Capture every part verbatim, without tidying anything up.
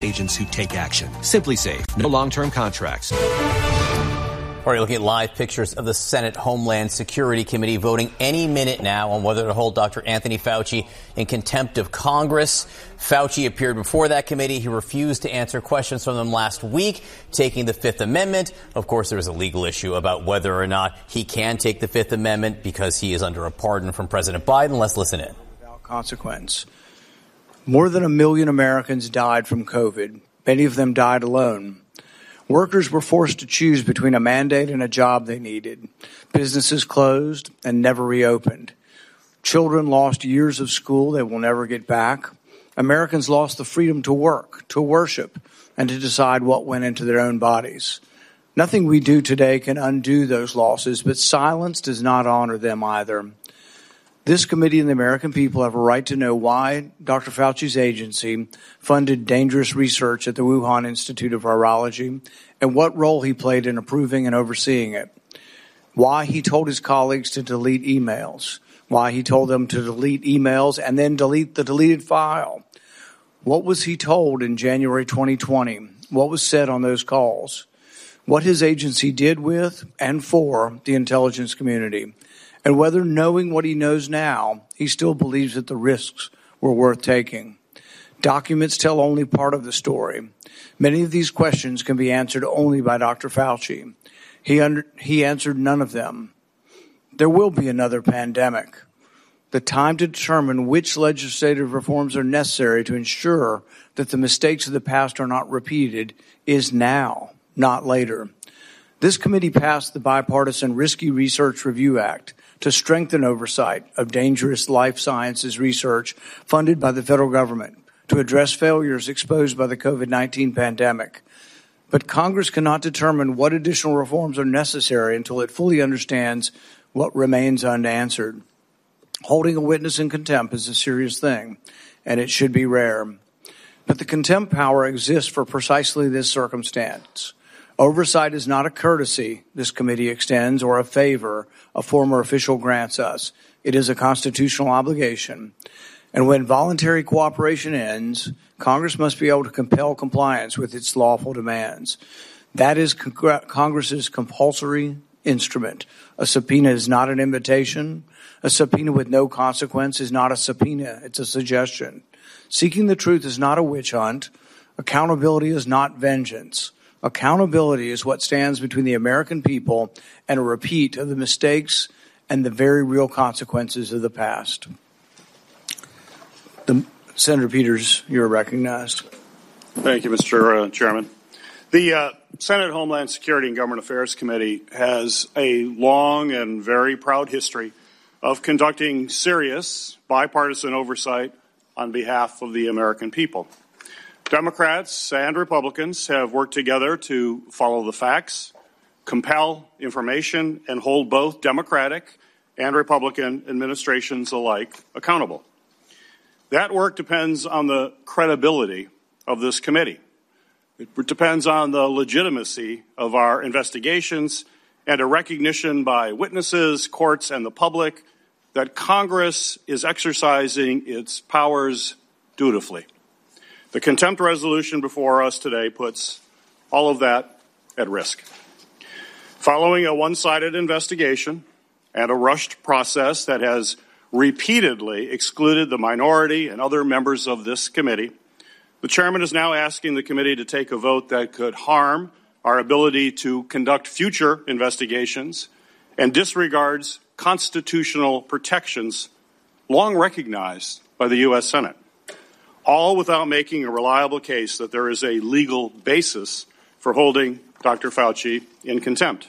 agents who take action. Simply Safe. No long-term contracts. All right, looking at live pictures of the Senate Homeland Security Committee voting any minute now on whether to hold Doctor Anthony Fauci in contempt of Congress. Fauci appeared before that committee. He refused to answer questions from them last week, taking the Fifth Amendment. Of course, there was a legal issue about whether or not he can take the Fifth Amendment because he is under a pardon from President Biden. Let's listen in. Without consequence. More than a million Americans died from COVID. Many of them died alone. Workers were forced to choose between a mandate and a job they needed. Businesses closed and never reopened. Children lost years of school they will never get back. Americans lost the freedom to work, to worship, and to decide what went into their own bodies. Nothing we do today can undo those losses, but silence does not honor them either. This committee and the American people have a right to know why Doctor Fauci's agency funded dangerous research at the Wuhan Institute of Virology and what role he played in approving and overseeing it. Why he told his colleagues to delete emails. Why he told them to delete emails and then delete the deleted file. What was he told in January twenty twenty? What was said on those calls? What his agency did with and for the intelligence community. And whether, knowing what he knows now, he still believes that the risks were worth taking. Documents tell only part of the story. Many of these questions can be answered only by Doctor Fauci. He, under, he answered none of them. There will be another pandemic. The time to determine which legislative reforms are necessary to ensure that the mistakes of the past are not repeated is now, not later. This committee passed the Bipartisan Risky Research Review Act to strengthen oversight of dangerous life sciences research funded by the federal government to address failures exposed by the COVID nineteen pandemic. But Congress cannot determine what additional reforms are necessary until it fully understands what remains unanswered. Holding a witness in contempt is a serious thing, and it should be rare. But the contempt power exists for precisely this circumstance. Oversight is not a courtesy this committee extends or a favor a former official grants us. It is a constitutional obligation. And when voluntary cooperation ends, Congress must be able to compel compliance with its lawful demands. That is con- Congress's compulsory instrument. A subpoena is not an invitation. A subpoena with no consequence is not a subpoena. It's a suggestion. Seeking the truth is not a witch hunt. Accountability is not vengeance. Accountability is what stands between the American people and a repeat of the mistakes and the very real consequences of the past. The, Senator Peters, you're recognized. Thank you, Mister Uh, Chairman. The uh, Senate Homeland Security and Government Affairs Committee has a long and very proud history of conducting serious bipartisan oversight on behalf of the American people. Democrats and Republicans have worked together to follow the facts, compel information, and hold both Democratic and Republican administrations alike accountable. That work depends on the credibility of this committee. It depends on the legitimacy of our investigations and a recognition by witnesses, courts, and the public that Congress is exercising its powers dutifully. The contempt resolution before us today puts all of that at risk. Following a one-sided investigation and a rushed process that has repeatedly excluded the minority and other members of this committee, the chairman is now asking the committee to take a vote that could harm our ability to conduct future investigations and disregards constitutional protections long recognized by the U S Senate, all without making a reliable case that there is a legal basis for holding Doctor Fauci in contempt.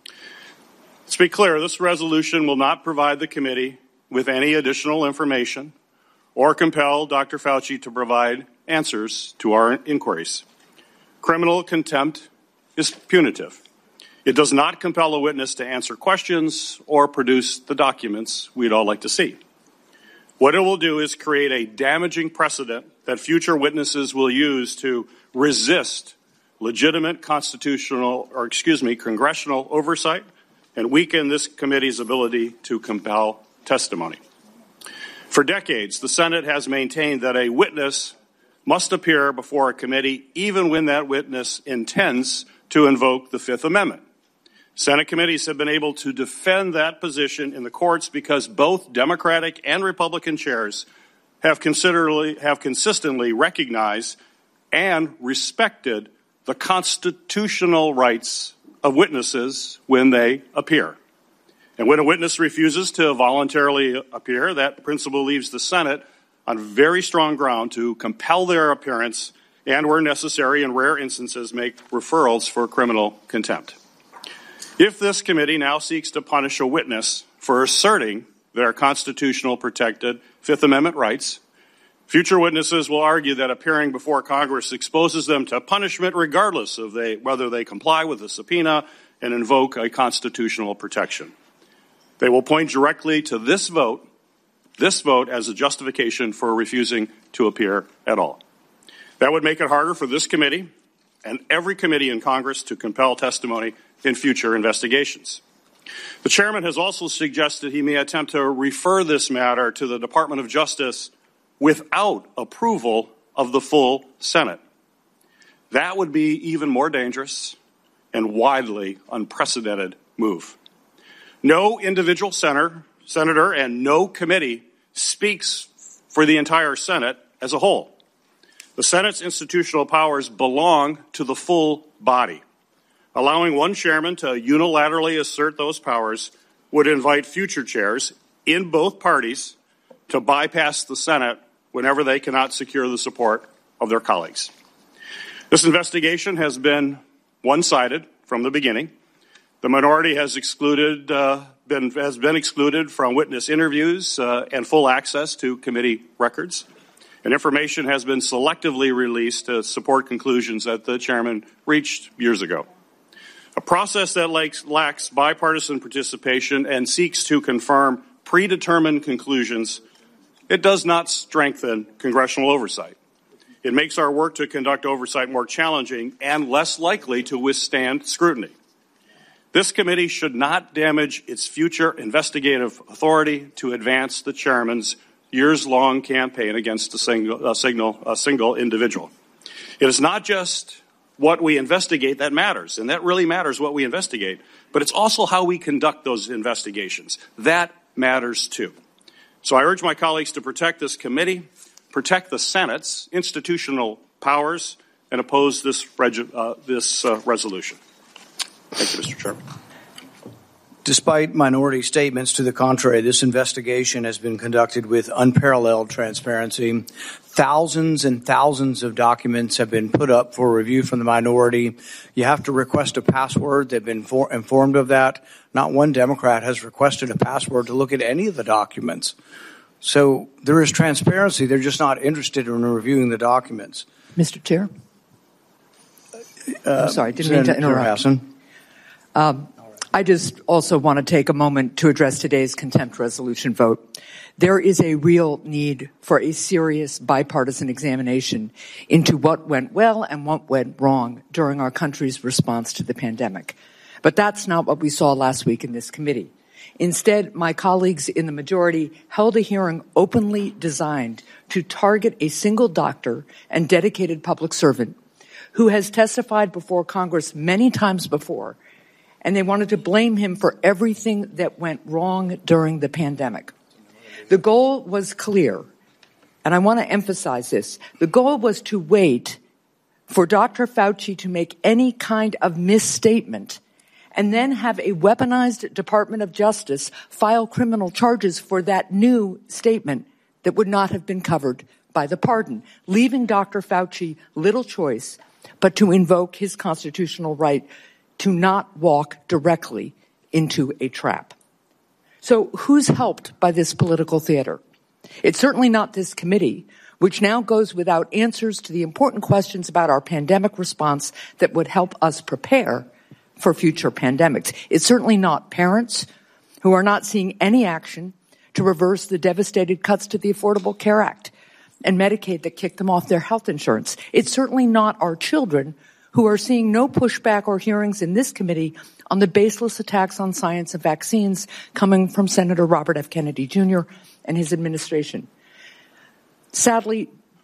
Let's be clear, this resolution will not provide the committee with any additional information or compel Doctor Fauci to provide answers to our inquiries. Criminal contempt is punitive. It does not compel a witness to answer questions or produce the documents we'd all like to see. What it will do is create a damaging precedent that future witnesses will use to resist legitimate constitutional, or excuse me, congressional oversight and weaken this committee's ability to compel testimony. For decades, the Senate has maintained that a witness must appear before a committee even when that witness intends to invoke the Fifth Amendment. Senate committees have been able to defend that position in the courts because both Democratic and Republican chairs have considerably have consistently recognized and respected the constitutional rights of witnesses when they appear. And when a witness refuses to voluntarily appear, that principle leaves the Senate on very strong ground to compel their appearance and, where necessary, in rare instances, make referrals for criminal contempt. If this committee now seeks to punish a witness for asserting their constitutional protected Fifth Amendment rights, future witnesses will argue that appearing before Congress exposes them to punishment regardless of they, whether they comply with the subpoena and invoke a constitutional protection. They will point directly to this vote, this vote as a justification for refusing to appear at all. That would make it harder for this committee and every committee in Congress to compel testimony in future investigations. The chairman has also suggested he may attempt to refer this matter to the Department of Justice without approval of the full Senate. That would be even more dangerous and widely unprecedented move. No individual senator, senator and no committee speaks for the entire Senate as a whole. The Senate's institutional powers belong to the full body. Allowing one chairman to unilaterally assert those powers would invite future chairs in both parties to bypass the Senate whenever they cannot secure the support of their colleagues. This investigation has been one-sided from the beginning. The minority has excluded, uh, been, has been excluded from witness interviews uh, and full access to committee records. And information has been selectively released to support conclusions that the chairman reached years ago. A process that lacks, lacks bipartisan participation and seeks to confirm predetermined conclusions, it does not strengthen congressional oversight. It makes our work to conduct oversight more challenging and less likely to withstand scrutiny. This committee should not damage its future investigative authority to advance the chairman's years-long campaign against a single, a, signal, a single individual. It is not just what we investigate that matters, and that really matters what we investigate, but it's also how we conduct those investigations. That matters too. So I urge my colleagues to protect this committee, protect the Senate's institutional powers, and oppose this, reg- uh, this uh, resolution. Thank you, Mister Chairman. Despite minority statements to the contrary, this investigation has been conducted with unparalleled transparency. Thousands and thousands of documents have been put up for review from the minority. You have to request a password. They've been for- informed of that. Not one Democrat has requested a password to look at any of the documents. So there is transparency. They're just not interested in reviewing the documents. Mister Chair? Uh, I'm sorry, didn't mean to interrupt. Um, I just also want to take a moment to address today's contempt resolution vote. There is a real need for a serious bipartisan examination into what went well and what went wrong during our country's response to the pandemic. But that's not what we saw last week in this committee. Instead, my colleagues in the majority held a hearing openly designed to target a single doctor and dedicated public servant who has testified before Congress many times before, and they wanted to blame him for everything that went wrong during the pandemic. The goal was clear, and I want to emphasize this. The goal was to wait for Doctor Fauci to make any kind of misstatement and then have a weaponized Department of Justice file criminal charges for that new statement that would not have been covered by the pardon, leaving Doctor Fauci little choice but to invoke his constitutional right to not walk directly into a trap. So who's helped by this political theater? It's certainly not this committee, which now goes without answers to the important questions about our pandemic response that would help us prepare for future pandemics. It's certainly not parents who are not seeing any action to reverse the devastated cuts to the Affordable Care Act and Medicaid that kicked them off their health insurance. It's certainly not our children who are seeing no pushback or hearings in this committee on the baseless attacks on science and vaccines coming from Senator Robert F. Kennedy Junior and his administration. Sadly,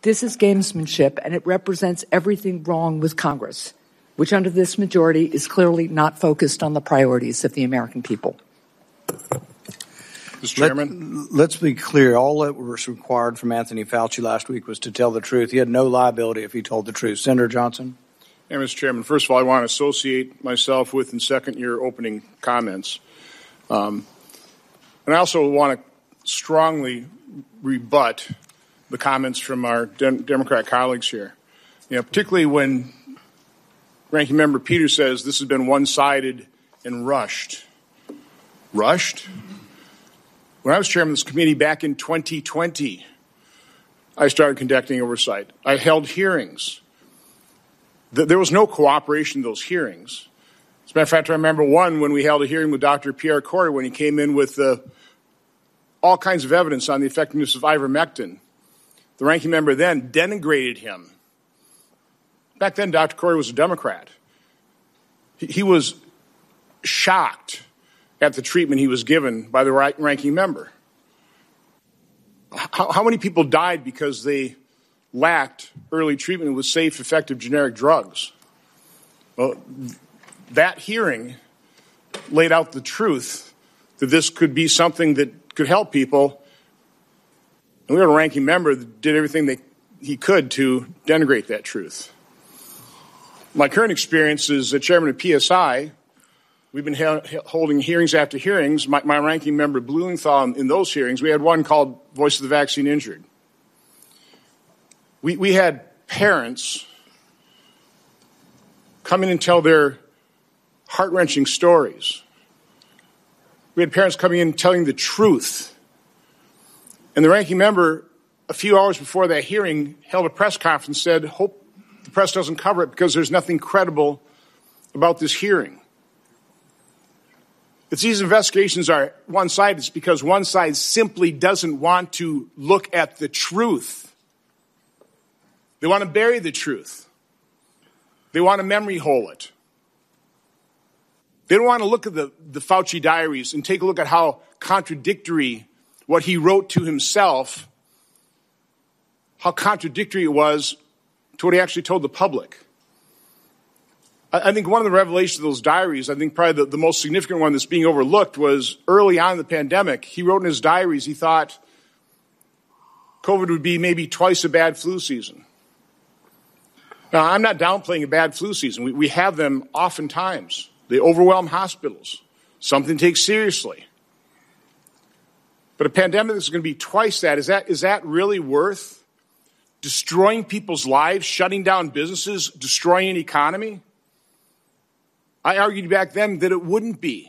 This is gamesmanship, and it represents everything wrong with Congress, which under this majority is clearly not focused on the priorities of the American people. Mister Chairman? Let, let's be clear. All that was required from Anthony Fauci last week was to tell the truth. He had no liability if he told the truth. Senator Johnson? Yeah, Mister Chairman, first of all, I want to associate myself with and second your opening comments. Um, and I also want to strongly rebut the comments from our de- Democrat colleagues here. You know, particularly when Ranking Member Peters says this has been one-sided and rushed. Rushed? When I was chairman of this committee back in twenty twenty, I started conducting oversight. I held hearings. There was no cooperation in those hearings. As a matter of fact, I remember one when we held a hearing with Doctor Pierre Kory when he came in with uh, all kinds of evidence on the effectiveness of ivermectin. The ranking member then denigrated him. Back then, Doctor Kory was a Democrat. He, he was shocked at the treatment he was given by the right ranking member. How, how many people died because they lacked early treatment with safe, effective generic drugs? Well, that hearing laid out the truth that this could be something that could help people. And we had a ranking member that did everything that he could to denigrate that truth. My current experience is as chairman of P S I. We've been he- holding hearings after hearings. My, my ranking member, Blumenthal, in those hearings, we had one called Voice of the Vaccine Injured. We, we had parents come in and tell their heart-wrenching stories. We had parents coming in and telling the truth. And the ranking member, a few hours before that hearing, held a press conference and said, hope the press doesn't cover it because there's nothing credible about this hearing. If these investigations are one-sided, it's because one side simply doesn't want to look at the truth. They want to bury the truth. They want to memory hole it. They don't want to look at the, the Fauci diaries and take a look at how contradictory what he wrote to himself, how contradictory it was to what he actually told the public. I, I think one of the revelations of those diaries, I think probably the, the most significant one that's being overlooked was early on in the pandemic. He wrote in his diaries, he thought COVID would be maybe twice a bad flu season. Now, I'm not downplaying a bad flu season. We, we have them oftentimes. They overwhelm hospitals. Something to take seriously. But a pandemic that's going to be twice that, is that, is that really worth destroying people's lives, shutting down businesses, destroying an economy? I argued back then that it wouldn't be.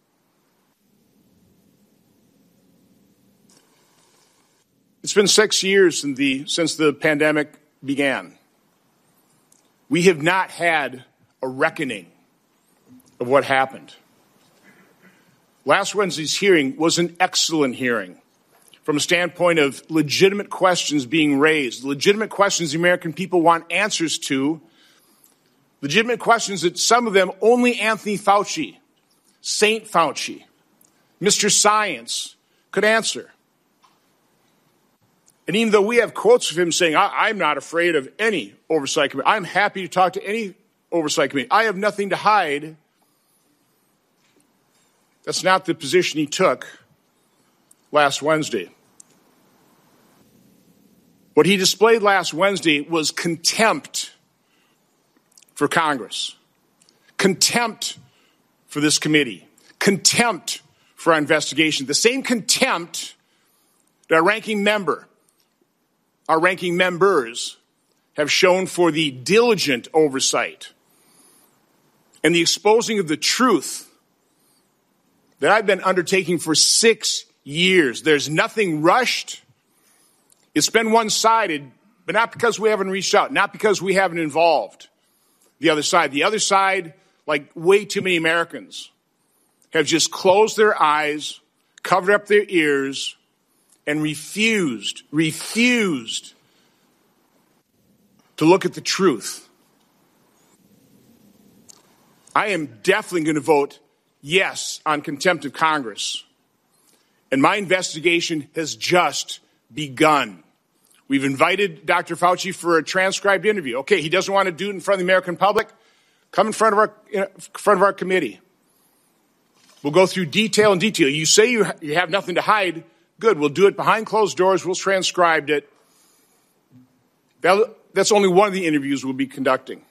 It's been six years since the, since the pandemic began. We have not had a reckoning of what happened. Last Wednesday's hearing was an excellent hearing from a standpoint of legitimate questions being raised, legitimate questions the American people want answers to, legitimate questions that some of them only Anthony Fauci, Saint Fauci, Mister Science could answer. And even though we have quotes of him saying, I- I'm not afraid of any oversight committee, I'm happy to talk to any oversight committee, I have nothing to hide, that's not the position he took last Wednesday. What he displayed last Wednesday was contempt for Congress, contempt for this committee, contempt for our investigation, the same contempt that our ranking member, our ranking members have shown for the diligent oversight and the exposing of the truth that I've been undertaking for six years. There's nothing rushed. It's been one-sided, but not because we haven't reached out, not because we haven't involved the other side. The other side, like way too many Americans, have just closed their eyes, covered up their ears, and refused, refused to look at the truth. I am definitely going to vote yes on contempt of Congress. And my investigation has just begun. We've invited Doctor Fauci for a transcribed interview. Okay, he doesn't want to do it in front of the American public. Come in front of our in front of our committee. We'll go through detail and detail. You say you, ha- you have nothing to hide. Good. We'll do it behind closed doors. We'll transcribe it. That, that's only one of the interviews we'll be conducting.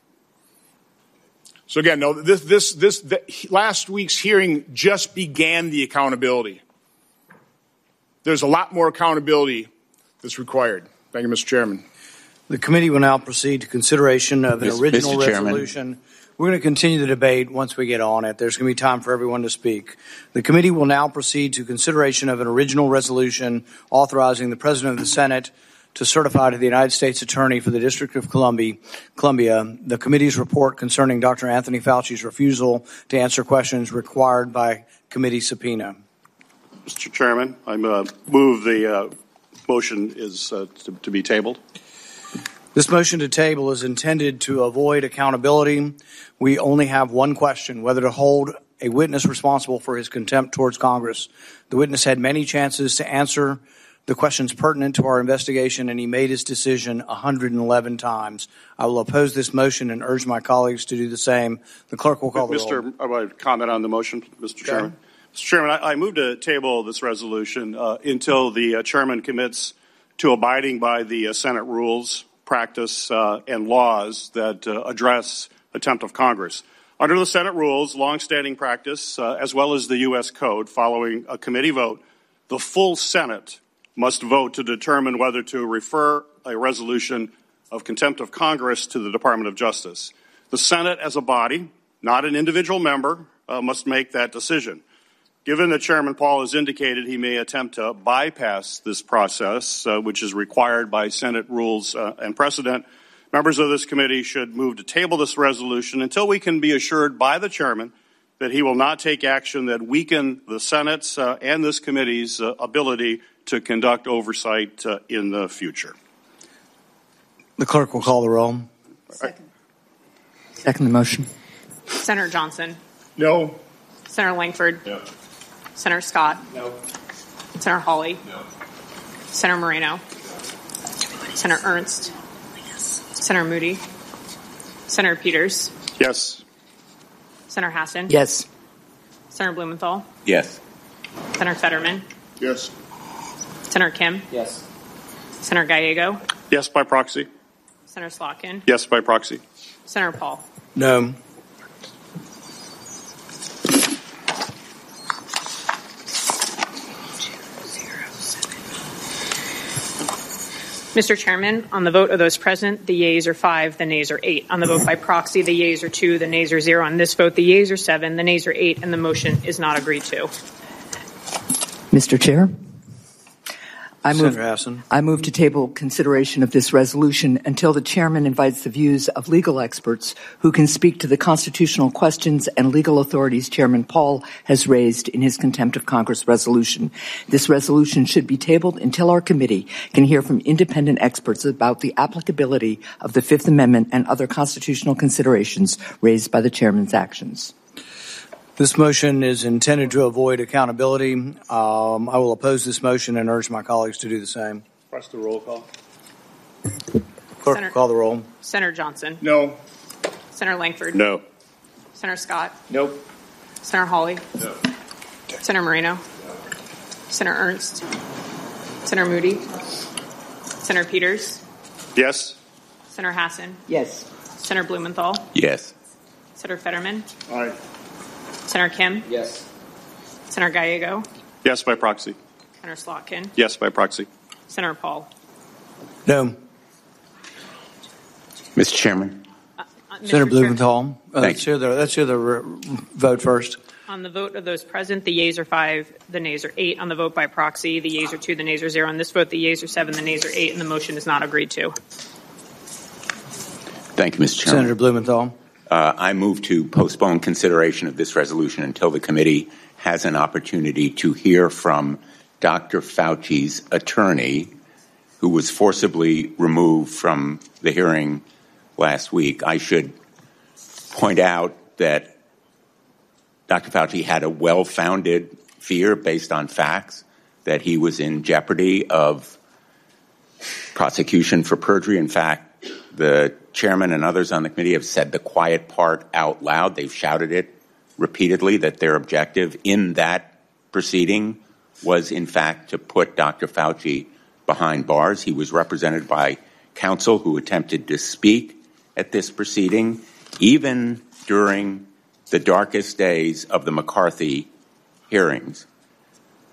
So again, no, this, this, this, the, last week's hearing just began the accountability. There's a lot more accountability that's required. Thank you, Mister Chairman. The committee will now proceed to consideration of an Mister original Mister resolution. We're going to continue the debate once we get on it. There's going to be time for everyone to speak. The committee will now proceed to consideration of an original resolution authorizing the President of the Senate to certify to the United States Attorney for the District of Columbia, Columbia the committee's report concerning Doctor Anthony Fauci's refusal to answer questions required by committee subpoena. Mister Chairman, I uh, move the uh, motion is uh, to, to be tabled. This motion to table is intended to avoid accountability. We only have one question, whether to hold a witness responsible for his contempt towards Congress. The witness had many chances to answer the questions pertinent to our investigation, and he made his decision one hundred eleven times. I will oppose this motion and urge my colleagues to do the same. The clerk will call the Mister roll. I want to comment on the motion, Mister Okay. Chairman. Mister Chairman, I, I move to table this resolution uh, until the uh, chairman commits to abiding by the uh, Senate rules, practice, uh, and laws that uh, address contempt of Congress. Under the Senate rules, longstanding practice, uh, as well as the U S Code, following a committee vote, the full Senate must vote to determine whether to refer a resolution of contempt of Congress to the Department of Justice. The Senate as a body, not an individual member, uh, must make that decision. Given that Chairman Paul has indicated he may attempt to bypass this process, uh, which is required by Senate rules uh, and precedent, members of this committee should move to table this resolution until we can be assured by the chairman that he will not take action that weaken the Senate's uh, and this committee's uh, ability to conduct oversight uh, in the future. The clerk will call the roll. Second. Second the motion. Senator Johnson. No. Senator Langford. No. Senator Scott. No. Senator Hawley. No. Senator Moreno. Senator Ernst. Senator Moody. Senator Peters. Yes. Senator Hassan. Yes. Senator Blumenthal. Yes. Senator Fetterman. Yes. Senator Kim. Yes. Senator Gallego. Yes by proxy. Senator Slotkin. Yes by proxy. Senator Paul. No. Mister Chairman, on the vote of those present, the yeas are five, the nays are eight. On the vote by proxy, the yeas are two, the nays are zero. On this vote, the yeas are seven, the nays are eight, and the motion is not agreed to. Mister Chair, I move, Senator Hassan. I move to table consideration of this resolution until the chairman invites the views of legal experts who can speak to the constitutional questions and legal authorities Chairman Paul has raised in his contempt of Congress resolution. This resolution should be tabled until our committee can hear from independent experts about the applicability of the Fifth Amendment and other constitutional considerations raised by the chairman's actions. This motion is intended to avoid accountability. Um, I will oppose this motion and urge my colleagues to do the same. Press the roll call. Clerk, Senator- call the roll. Senator Johnson. No. Senator Langford. No. Senator Scott. Nope. Senator Hawley. No. Senator Moreno. Senator Ernst. Senator Moody. Senator Peters. Yes. Senator Hassan. Yes. Senator Blumenthal. Yes. Senator Fetterman. Aye. Senator Kim. Yes. Senator Gallego. Yes by proxy. Senator Slotkin. Yes by proxy. Senator Paul. No. Mister Chairman. Uh, Mister Senator Chair- Blumenthal. Uh, Thank let's hear the, let's hear the re- vote first. On the vote of those present, the yeas are five, the nays are eight. On the vote by proxy, the yeas are two, the nays are zero. On this vote, the yeas are seven, the nays are eight, and the motion is not agreed to. Thank you, Mister Chairman. Senator Blumenthal. Uh, I move to postpone consideration of this resolution until the committee has an opportunity to hear from Doctor Fauci's attorney, who was forcibly removed from the hearing last week. I should point out that Doctor Fauci had a well-founded fear based on facts that he was in jeopardy of prosecution for perjury. In fact, the chairman and others on the committee have said the quiet part out loud. They've shouted it repeatedly that their objective in that proceeding was, in fact, to put Doctor Fauci behind bars. He was represented by counsel who attempted to speak at this proceeding, even during the darkest days of the McCarthy hearings.